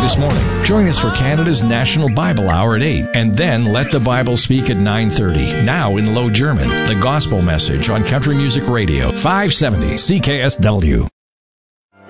this morning. Join us for Canada's National Bible Hour at 8, and then Let the Bible Speak at 9:30. Now in Low German, the Gospel Message on Country Music Radio, 570 CKSW.